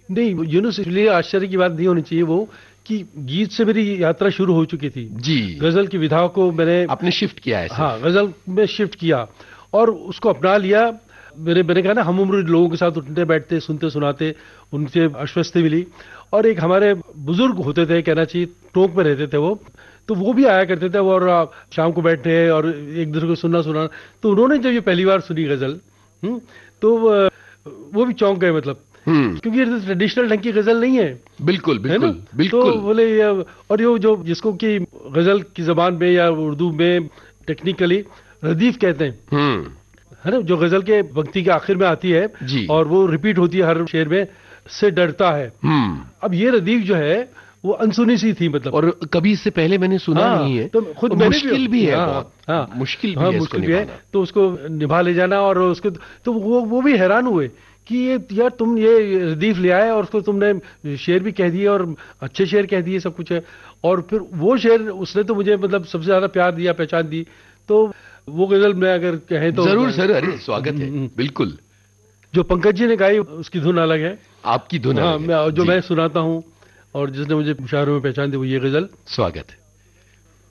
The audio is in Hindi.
नहीं, यूनुस, इसलिए आश्चर्य की बात नहीं होनी चाहिए वो कि गीत से मेरी यात्रा शुरू हो चुकी थी। जी। गजल की विधा को मैंने, आपने शिफ्ट किया है हाँ, सिर्फ। गजल में शिफ्ट किया और उसको अपना लिया। मैंने कहा ना, हम उम्र लोगों के साथ उठते बैठते, सुनते सुनाते, उनसे आश्वस्ति मिली। और एक हमारे बुजुर्ग होते थे, कहना चाहिए टोंक में रहते थे वो भी आया करते थे और शाम को बैठे और एक दूसरे को सुनना सुनाना। तो उन्होंने जब ये पहली बार सुनी गजल, तो वो भी चौंक गए, मतलब, हम्म। क्योंकि ये ट्रेडिशनल ढंग की गजल नहीं है, बिल्कुल है ना। बिल्कुल तो बिल्कुल। बोले ये, और ये जो जिसको कि गजल की जबान में या उर्दू में टेक्निकली रदीफ कहते हैं, हम्म। है ना, जो गजल के पंक्ति के आखिर में आती है जी। और वो रिपीट होती है हर शेर में, से डरता है। हम्म। अब ये रदीफ जो है वो अनसुनी सी थी, मतलब। और कभी इससे पहले मैंने सुना हाँ, नहीं है। तो खुद और मैंने भी, मुश्किल भी है हाँ बहुत। हाँ मुश्किल हाँ, भी है इसको मुश्किल भी है। निभाना। तो उसको निभा ले जाना और उसको, तो वो भी हैरान हुए कि ये यार तुम ये रदीफ ले आए और उसको तुमने शेर भी कह दिए और अच्छे शेर कह दिए, सब कुछ है। और फिर वो शेर उसने तो मुझे, मतलब, सबसे ज्यादा प्यार दिया, पहचान दी। तो वो गजल में अगर कहें तो जरूर सर, अरे स्वागत है, बिल्कुल। जो पंकज जी ने गाई उसकी धुन अलग है। आपकी धुन हाँ, अलग है। जो जी। मैं सुनाता हूँ और जिसने मुझे मुशायरों में पहचान दी वो ये गजल। स्वागत है।